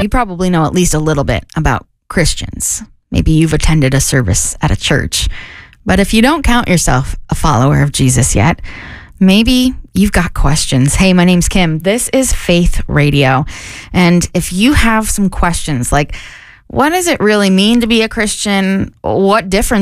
you probably know at least a little bit about Christians. Maybe you've attended a service at a church. But if you don't count yourself a follower of Jesus yet, maybe you've got questions. Hey, my name's Kim. This is Faith Radio. And if you have some questions like, what does it really mean to be a Christian? What difference